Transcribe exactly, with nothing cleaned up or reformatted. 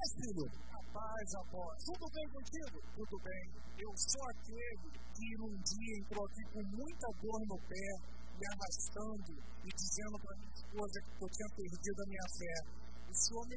paz, filho? A paz, apóstolo. Tudo bem contigo? Tudo bem. Eu sou aquele que num dia entrou aqui com muita dor no pé, me arrastando e dizendo para minha esposa que eu tinha perdido a minha fé. O Senhor me